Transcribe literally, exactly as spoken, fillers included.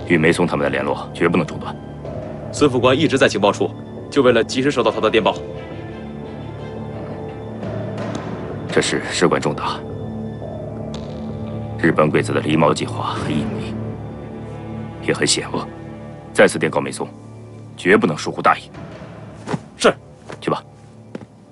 与梅松他们的联络绝不能中断。 孙副官一直在情报处，就为了及时收到他的电报。 这事事关重大，日本鬼子的狸猫计划很隐秘，也很险恶。再次电告梅松，绝不能疏忽大意。 是， 去吧。